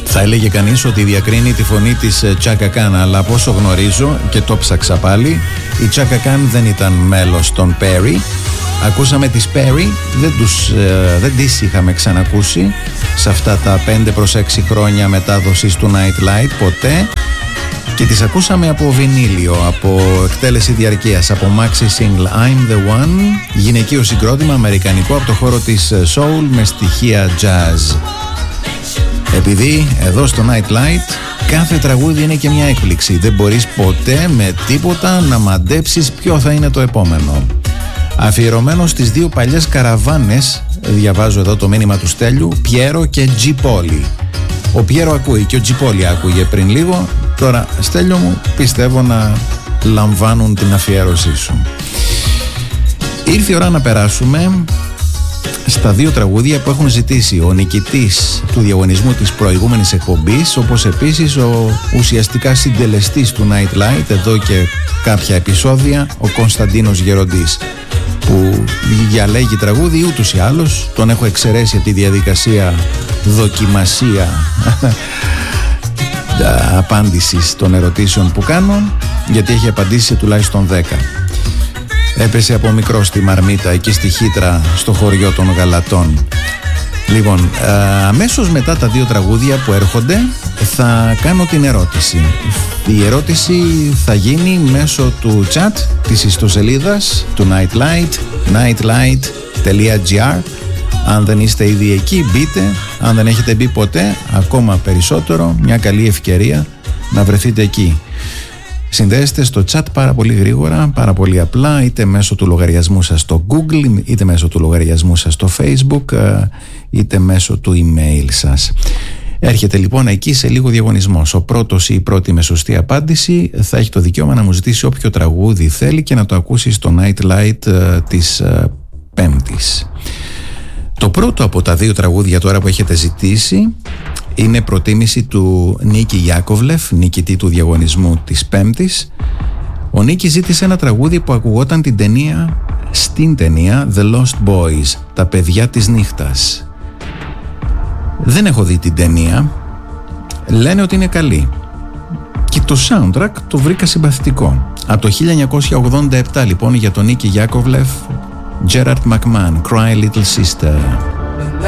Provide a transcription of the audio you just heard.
Θα έλεγε κανείς ότι διακρίνει τη φωνή της Chaka Khan, αλλά από όσο γνωρίζω και το ψάξα πάλι, η Chaka Khan δεν ήταν μέλος των Perry. Ακούσαμε τις Perry, δεν τις είχαμε ξανακούσει σε αυτά τα 5 προς 6 χρόνια μετάδοσης του Night Light ποτέ, και τις ακούσαμε από βινίλιο, από εκτέλεση διαρκείας, από maxi single I'm the One, γυναικείο συγκρότημα αμερικανικό από το χώρο της soul με στοιχεία jazz. Επειδή εδώ στο Night Light κάθε τραγούδι είναι και μια έκπληξη, δεν μπορείς ποτέ με τίποτα να μαντέψεις ποιο θα είναι το επόμενο. Αφιερωμένο στις 2 παλιές καραβάνες, διαβάζω εδώ το μήνυμα του Στέλιου, Πιέρο και Τζιπόλι. Ο Πιέρο ακούει και ο Τζιπόλι άκουγε πριν λίγο. Τώρα, Στέλιο μου, πιστεύω να λαμβάνουν την αφιέρωσή σου. Ήρθε η ώρα να περάσουμε στα 2 τραγούδια που έχουν ζητήσει ο νικητής του διαγωνισμού της προηγούμενης εκπομπής, όπως επίσης ο ουσιαστικά συντελεστής του Night Light εδώ και κάποια επεισόδια, ο Κωνσταντίνος Γεροντής, που διαλέγει τραγούδι ούτως ή άλλως. Τον έχω εξαιρέσει από τη διαδικασία δοκιμασία απάντησης των ερωτήσεων που κάνω, γιατί έχει απαντήσει σε τουλάχιστον 10. Έπεσε από μικρό στη Μαρμίτα, εκεί στη Χήτρα, στο χωριό των Γαλατών. Λοιπόν, αμέσως μετά τα 2 τραγούδια που έρχονται θα κάνω την ερώτηση. Η ερώτηση θα γίνει μέσω του chat της ιστοσελίδας του Night Light, nightlight.gr. Αν δεν είστε ήδη εκεί, μπείτε. Αν δεν έχετε μπει ποτέ, ακόμα περισσότερο, μια καλή ευκαιρία να βρεθείτε εκεί. Συνδέεστε στο chat πάρα πολύ γρήγορα, πάρα πολύ απλά, είτε μέσω του λογαριασμού σας στο Google, είτε μέσω του λογαριασμού σας στο Facebook, είτε μέσω του email σας. Έρχεται λοιπόν εκεί σε λίγο διαγωνισμός. Ο πρώτος ή η πρώτη με σωστή απάντηση θα έχει το δικαίωμα να μου ζητήσει όποιο τραγούδι θέλει και να το ακούσει στο Night Light της Πέμπτης. Το πρώτο από τα 2 τραγούδια τώρα που έχετε ζητήσει είναι προτίμηση του Νίκη Γιάκοβλεφ, νικητή του διαγωνισμού της Πέμπτης. Ο Νίκης ζήτησε ένα τραγούδι που ακουγόταν στην ταινία The Lost Boys, τα παιδιά της νύχτας. Δεν έχω δει την ταινία, λένε ότι είναι καλή και το soundtrack το βρήκα συμπαθητικό. Από το 1987 λοιπόν για τον Νίκη Γιάκοβλεφ, Gerard McMahon, Cry Little Sister.